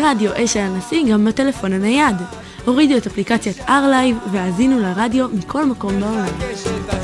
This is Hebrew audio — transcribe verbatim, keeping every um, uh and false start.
רדיו אש הנשיא גם בטלפון הנייד. הורידו את אפליקציית R-Live והאזינו לרדיו מכל מקום בעולם.